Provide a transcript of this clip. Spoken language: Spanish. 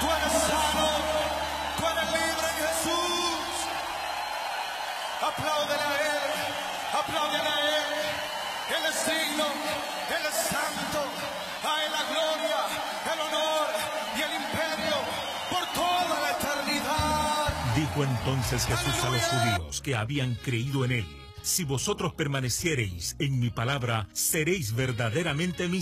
Tú eres sano, tú eres libre en Jesús. Apláudele a Él, apláudele a Él. Él es digno, Él es santo. A Él la gloria, el honor y el imperio por toda la eternidad. Dijo entonces Jesús a los ¡Aleluya! judíos que habían creído en él: si vosotros permaneciereis en mi palabra, seréis verdaderamente mis